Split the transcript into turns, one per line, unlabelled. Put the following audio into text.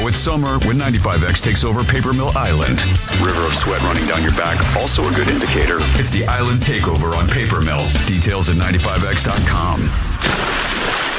Now it's summer when 95X takes over Paper Mill Island. River of sweat running down your back, also a good indicator. It's the Island Takeover on Paper Mill. Details at 95X.com.